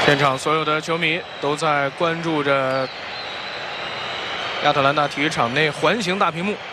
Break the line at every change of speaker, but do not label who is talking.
现场所有的球迷都在关注着亚特兰大体育场内环形大屏幕